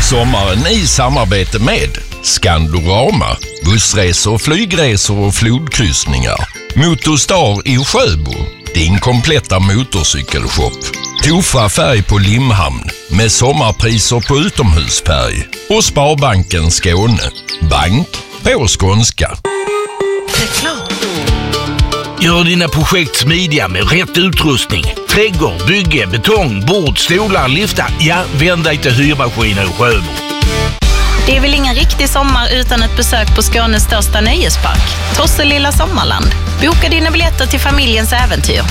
Sommaren i samarbete med Skandorama, bussresor, flygresor och flodkryssningar. Motorstar i Sjöbo, din kompletta motorcykelshop. Tofa färg på Limhamn med sommarpriser på utomhusfärg. Och Sparbanken Skåne, bank på skånska. Gör dina projekt smidiga med rätt utrustning. Trädgård, bygge, betong, bord, stolar, liftar. Ja, vänd dig till Hyrmaskiner i Sjöbo. Det är väl ingen riktig sommar utan ett besök på Skånes största nöjespark, Tosselilla Sommarland. Boka dina biljetter till familjens äventyr